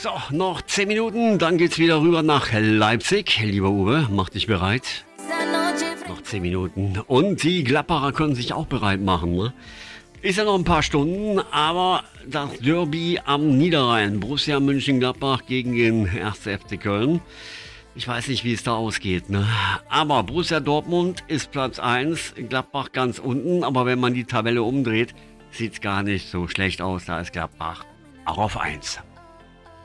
So, noch 10 Minuten, dann geht's wieder rüber nach Leipzig. Lieber Uwe, mach dich bereit. Noch 10 Minuten. Und die Gladbacher können sich auch bereit machen. Ne? Ist ja noch ein paar Stunden, aber das Derby am Niederrhein. Borussia Mönchengladbach gegen den 1. FC Köln. Ich weiß nicht, wie es da ausgeht. Ne? Aber Borussia Dortmund ist Platz 1, Gladbach ganz unten. Aber wenn man die Tabelle umdreht, sieht es gar nicht so schlecht aus. Da ist Gladbach auch auf 1.